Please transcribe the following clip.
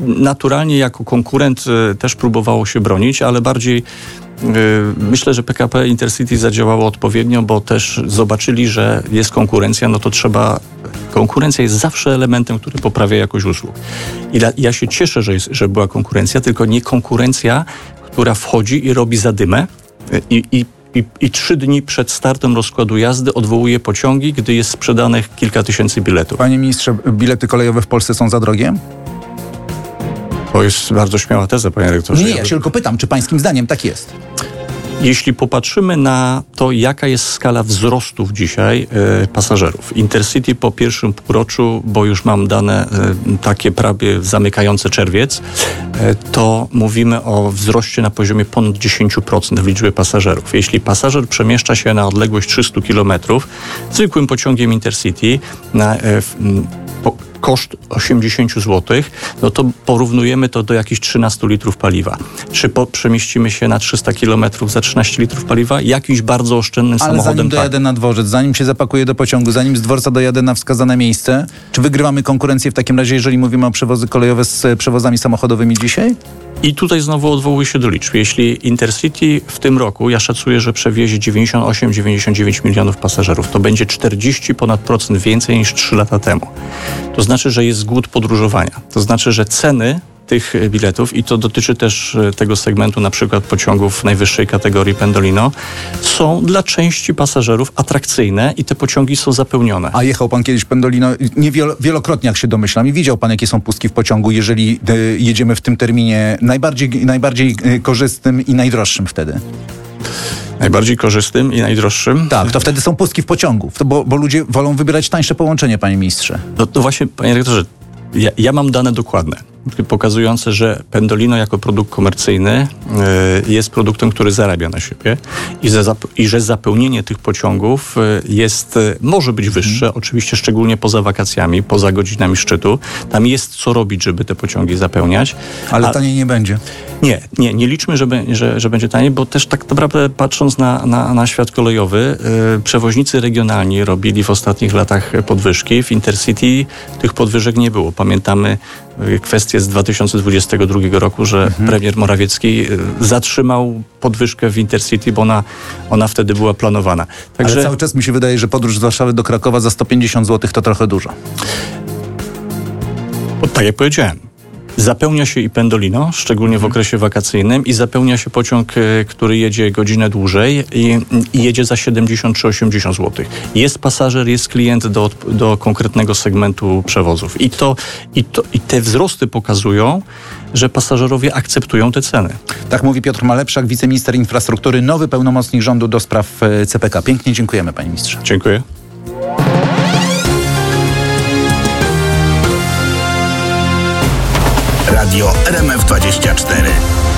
naturalnie jako konkurent też próbowało się bronić, ale bardziej myślę, że PKP Intercity zadziałało odpowiednio, bo też zobaczyli, że jest konkurencja, no to trzeba... Konkurencja jest zawsze elementem, który poprawia jakość usług. I ja się cieszę, że była konkurencja, tylko nie konkurencja, która wchodzi i robi zadymę i 3 dni przed startem rozkładu jazdy odwołuje pociągi, gdy jest sprzedanych kilka tysięcy biletów. Panie ministrze, bilety kolejowe w Polsce są za drogie? To jest bardzo śmiała teza, panie rektorze. Nie, ja się tylko pytam, czy pańskim zdaniem tak jest? Jeśli popatrzymy na to, jaka jest skala wzrostów dzisiaj pasażerów. Intercity po pierwszym półroczu, bo już mam dane takie prawie zamykające czerwiec, to mówimy o wzroście na poziomie ponad 10% w liczbie pasażerów. Jeśli pasażer przemieszcza się na odległość 300 km zwykłym pociągiem Intercity koszt 80 zł, no to porównujemy to do jakichś 13 litrów paliwa. Czy przemieścimy się na 300 km za 13 litrów paliwa? Jakimś bardzo oszczędnym samochodem. Ale zanim dojadę na dworzec, zanim się zapakuję do pociągu, zanim z dworca dojadę na wskazane miejsce, czy wygrywamy konkurencję w takim razie, jeżeli mówimy o przewozy kolejowe z przewozami samochodowymi dzisiaj? I tutaj znowu odwołuję się do liczb. Jeśli Intercity w tym roku, ja szacuję, że przewiezie 98-99 milionów pasażerów, to będzie 40% ponad więcej niż 3 lata temu. To znaczy, że jest głód podróżowania. To znaczy, że ceny tych biletów, i to dotyczy też tego segmentu na przykład pociągów najwyższej kategorii Pendolino, są dla części pasażerów atrakcyjne i te pociągi są zapełnione. A jechał pan kiedyś Pendolino, wielokrotnie jak się domyślam, i widział pan, jakie są pustki w pociągu, jeżeli jedziemy w tym terminie najbardziej korzystnym i najdroższym wtedy? Najbardziej korzystnym i najdroższym? Tak, to wtedy są pustki w pociągu, bo ludzie wolą wybierać tańsze połączenie, panie ministrze. No to właśnie, panie rektorze, ja mam dane dokładne, pokazujące, że Pendolino jako produkt komercyjny jest produktem, który zarabia na siebie i że zapełnienie tych pociągów może być wyższe, oczywiście szczególnie poza wakacjami, poza godzinami szczytu. Tam jest co robić, żeby te pociągi zapełniać. Ale taniej nie będzie. Nie liczmy, że będzie taniej, bo też tak naprawdę patrząc na świat kolejowy, przewoźnicy regionalni robili w ostatnich latach podwyżki. W Intercity tych podwyżek nie było. Pamiętamy kwestię z 2022 roku, że premier Morawiecki zatrzymał podwyżkę w Intercity, bo ona wtedy była planowana. Także... Ale cały czas mi się wydaje, że podróż z Warszawy do Krakowa za 150 zł to trochę dużo. Tak jak powiedziałem. Zapełnia się i Pendolino, szczególnie w okresie wakacyjnym, i zapełnia się pociąg, który jedzie godzinę dłużej i jedzie za 70 czy 80 zł. Jest pasażer, jest klient do konkretnego segmentu przewozów. I te wzrosty pokazują, że pasażerowie akceptują te ceny. Tak mówi Piotr Malepszak, wiceminister infrastruktury, nowy pełnomocnik rządu do spraw CPK. Pięknie dziękujemy, panie ministrze. Dziękuję. Radio RMF24.